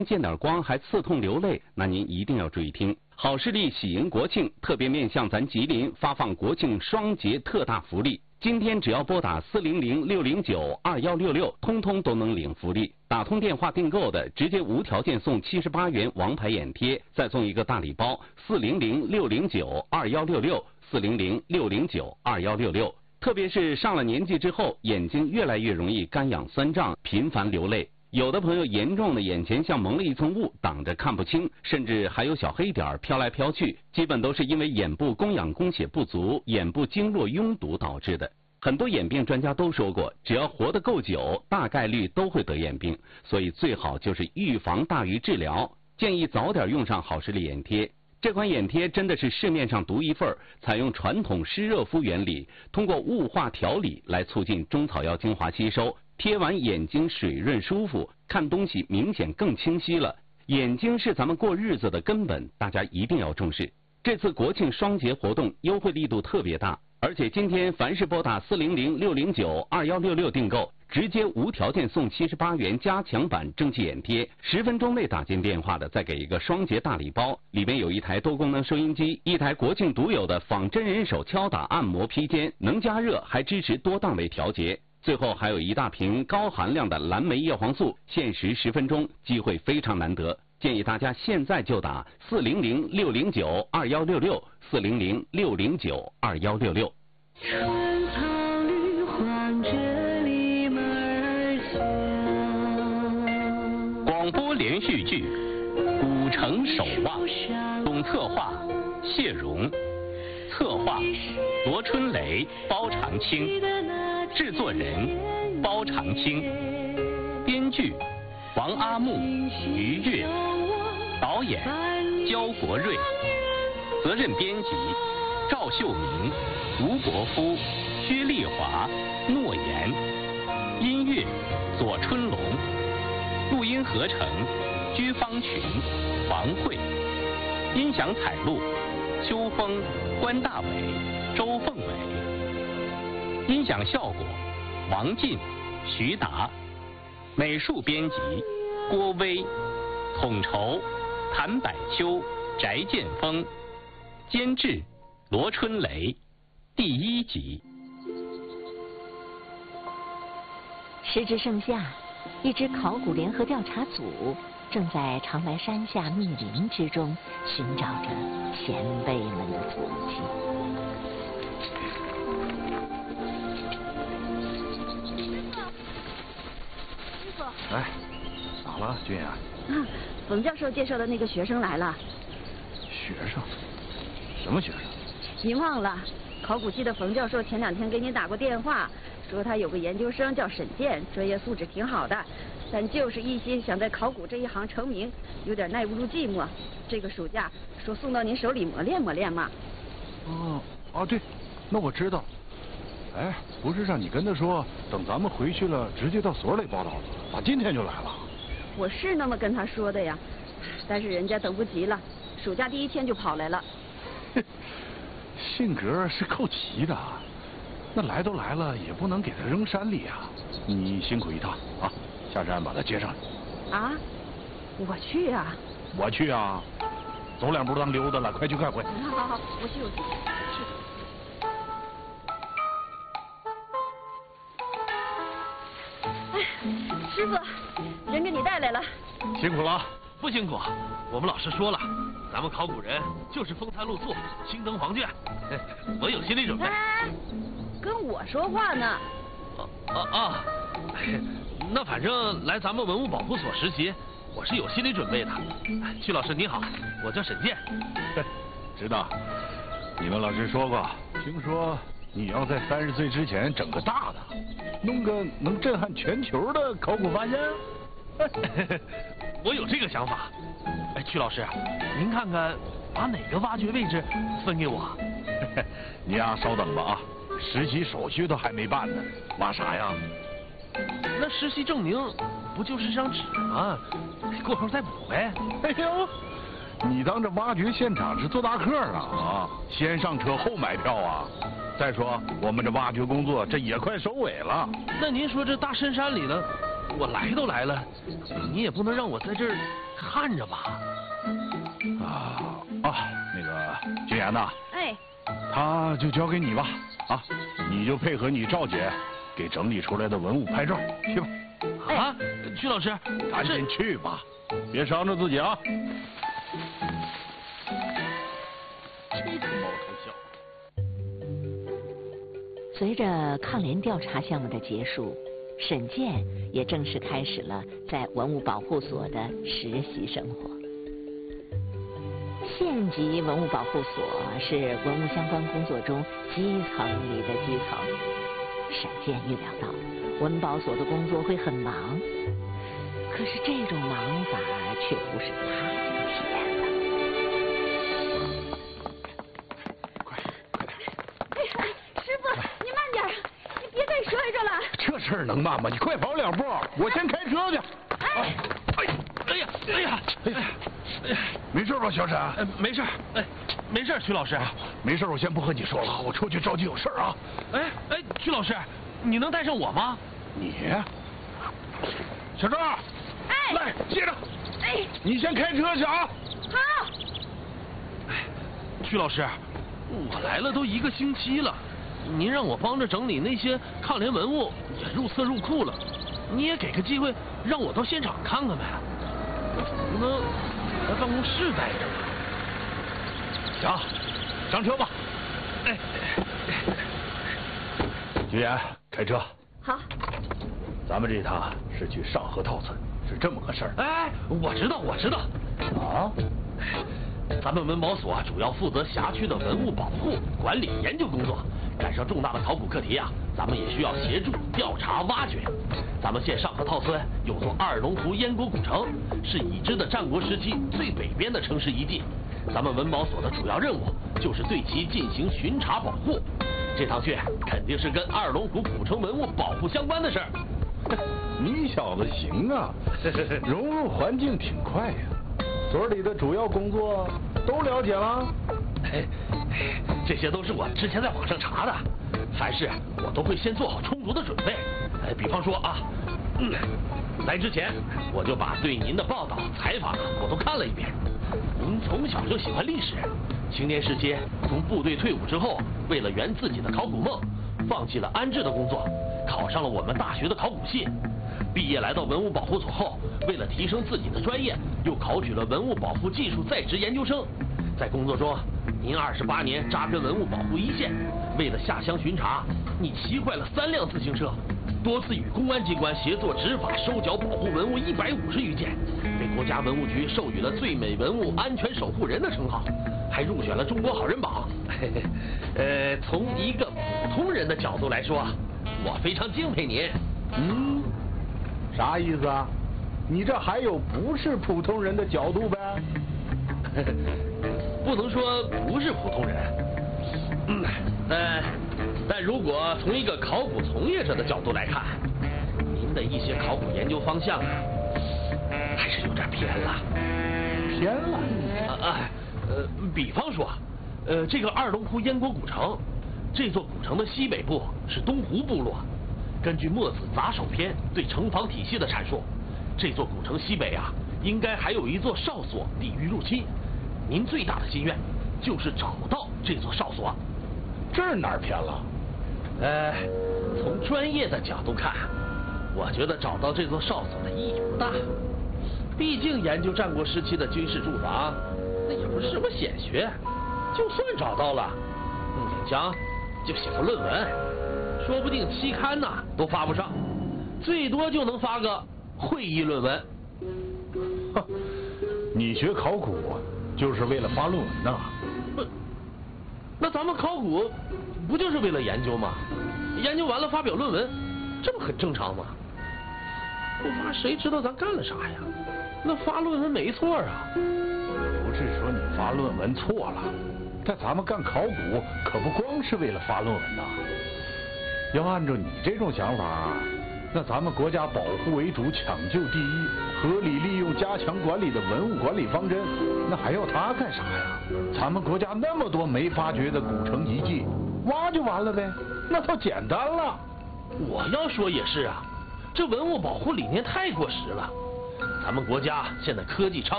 见点光还刺痛流泪，那您一定要注意听。好视力喜迎国庆，特别面向咱吉林发放国庆双节特大福利。今天只要拨打400-609-2166，通通都能领福利。打通电话订购的，直接无条件送78元王牌眼贴，再送一个大礼包，400-609-2166，400-609-2166。特别是上了年纪之后，眼睛越来越容易干痒酸胀，频繁流泪。有的朋友严重的眼前像蒙了一层雾，挡着看不清，甚至还有小黑点飘来飘去，基本都是因为眼部供氧供血不足、眼部经络拥堵导致的。很多眼病专家都说过，只要活得够久，大概率都会得眼病，所以最好就是预防大于治疗。建议早点用上好视力眼贴。这款眼贴真的是市面上独一份，采用传统湿热敷原理，通过雾化调理来促进中草药精华吸收，贴完眼睛水润舒服，看东西明显更清晰了。眼睛是咱们过日子的根本，大家一定要重视。这次国庆双节活动优惠力度特别大，而且今天凡是拨打400-609-2166订购，直接无条件送78元加强版蒸汽眼贴，10分钟内打进电话的再给一个双节大礼包，里面有一台多功能收音机，一台国庆独有的仿真人手敲打按摩披肩，能加热还支持多档位调节。最后还有一大瓶高含量的蓝莓叶黄素，限时10分钟，机会非常难得，建议大家现在就打400-609-2166，400-609-2166。 春草绿黄着篱门儿广播连续剧《古城守望》，总策划谢荣，策划罗春雷、包长青，制作人包长青，编剧王阿木、于越，导演焦国瑞，责任编辑赵秀明、吴国夫、薛丽华、诺言，音乐左春龙，录音合成居方群、王慧，音响采录邱峰、关大伟、周凤伟，音响效果王进、徐达，美术编辑郭威，统筹谭百秋、翟建峰，监制罗春雷。第1集。 时至盛夏，一支考古联合调查组正在长白山下密林之中寻找着前辈们的足迹。 师傅， 哎，咋了，君雅？ 冯教授介绍的那个学生来了。 学生？什么学生？ 您忘了，考古系的冯教授前2天给您打过电话，说他有个研究生叫沈健，专业素质挺好的，但就是一心想在考古这一行成名，有点耐不住寂寞。这个暑假说送到您手里磨练磨练嘛。 对，那我知道。哎，不是让你跟他说，等咱们回去了，直接到所里报道，咋今天就来了？ 我是那么跟他说的呀，但是人家等不及了，暑假第1天就跑来了。 性格是够急的，那来都来了，也不能给他扔山里啊！你辛苦一趟啊，下山把他接上来。 啊？我去啊！ 我去啊！走2步当溜达了，快去快回。 好，我去。哎，师傅，人给你带来了。 辛苦了。 不辛苦，我们老师说了，咱们考古人就是风餐露宿，青灯黄卷，我有心理准备。 跟我说话呢？ 那反正来咱们文物保护所实习，我是有心理准备的。曲老师你好，我叫沈健。 知道，你们老师说过，听说你要在30岁之前整个大的，弄个能震撼全球的考古发现。 我有这个想法。哎，曲老师，您看看把哪个挖掘位置分给我？ 你呀，稍等吧啊，实习手续都还没办呢，挖啥呀？ 那实习证明不就是张纸吗？过后再补呗。 哎呦，你当这挖掘现场是做大客啊？先上车后买票啊？再说我们这挖掘工作这也快收尾了。 那您说这大深山里呢， 我来都来了，你也不能让我在这儿看着吧？ 那个君言呐， 哎， 他就交给你吧，啊，你就配合你赵姐给整理出来的文物拍照，去吧。 啊，曲老师， 赶紧去吧，别伤着自己啊。这个毛头小。 随着抗联调查项目的结束，沈健也正式开始了在文物保护所的实习生活。县级文物保护所是文物相关工作中基层里的基层。沈健预料到文保所的工作会很忙，可是这种忙法却不是他想体验的。 快点！ 哎，师傅，你慢点，你别再摔着了。 这事儿能慢吗？你快跑2步，我先开车去。 哎呀！ 没事吧，小沈？ 没事，没事，曲老师。 没事，我先不和你说了，我出去着急有事啊。 曲老师，你能带上我吗？ 你，小赵，来接着。你先开车去啊。 好。 曲老师，我来了都1个星期了，您让我帮着整理那些抗联文物，也入册入库了，你也给个机会让我到现场看看呗。我不能在办公室待着吧？ 行，上车吧。君言，开车。 好。 咱们这趟是去上河套村，是这么个事儿。 我知道。 啊？ 咱们文保所主要负责辖区的文物保护、管理、研究工作。赶上重大的考古课题啊，咱们也需要协助调查挖掘。咱们县上河套村有座2龙湖燕国古城，是已知的战国时期最北边的城市遗迹。咱们文保所的主要任务就是对其进行巡查保护。这趟去肯定是跟2龙湖古城文物保护相关的事儿。 你小子行啊，融入环境挺快呀。所里的主要工作都了解了？ 这些都是我之前在网上查的，凡事我都会先做好充足的准备。比方说啊，来之前我就把对您的报道、采访我都看了一遍。您从小就喜欢历史，青年时期从部队退伍之后，为了圆自己的考古梦，放弃了安置的工作，考上了我们大学的考古系。毕业来到文物保护所后，为了提升自己的专业，又考取了文物保护技术在职研究生。在工作中，您28年扎根文物保护一线，为了下乡巡查，你骑坏了3辆自行车，多次与公安机关协作执法收缴保护文物150余件，被国家文物局授予了最美文物安全守护人的称号，还入选了中国好人榜。从一个普通人的角度来说，我非常敬佩您。 啥意思啊？你这还有不是普通人的角度呗？ 不能说不是普通人，但如果从一个考古从业者的角度来看，您的一些考古研究方向啊，还是有点偏了。 偏了？ 比方说，这个2龙湖燕国古城，这座古城的西北部是东湖部落。根据《墨子杂首篇》对城防体系的阐述，这座古城西北啊，应该还有一座哨所抵御入侵。您最大的心愿就是找到这座哨所。 这儿哪儿偏了？ 从专业的角度看，我觉得找到这座哨所的意义不大。毕竟研究战国时期的军事驻防，那也不是什么显学。就算找到了，勉强就写个论文，说不定期刊呐都发不上，最多就能发个会议论文。 哼，你学考古就是为了发论文呐？ 不，那咱们考古不就是为了研究吗？研究完了发表论文，这不很正常吗？不发谁知道咱干了啥呀？那发论文没错啊。 不是说你发论文错了，但咱们干考古可不光是为了发论文呐。要按照你这种想法，那咱们国家保护为主、抢救第一、合理利用、加强管理的文物管理方针，那还要它干啥呀？咱们国家那么多没发掘的古城遗迹，挖就完了呗，那倒简单了。 我要说也是啊， 这文物保护理念太过时了。咱们国家现在科技昌